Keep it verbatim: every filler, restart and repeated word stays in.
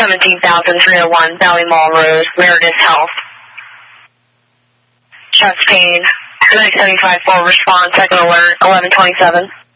seventeen thousand three oh one, Valley Mall Road, Meredith Health. Chest pain, nine seventy-five full response, second alert, eleven twenty-seven.